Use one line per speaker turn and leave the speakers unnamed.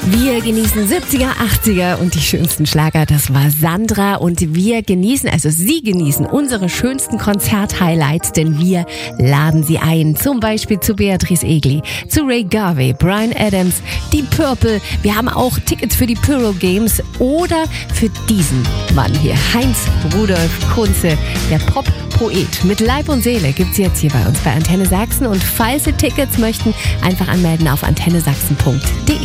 Wir genießen 70er, 80er und die schönsten Schlager. Das war Sandra und wir genießen, also Sie genießen unsere schönsten Konzert-Highlights, denn wir laden Sie ein. Zum Beispiel zu Beatrice Egli, zu Ray Garvey, Bryan Adams, Deep Purple. Wir haben auch Tickets für die Pyro Games oder für diesen Mann hier, Heinz Rudolf Kunze, der Pop-Poet. Mit Leib und Seele gibt's jetzt hier bei uns bei Antenne Sachsen. Und falls Sie Tickets möchten, einfach anmelden auf antennesachsen.de.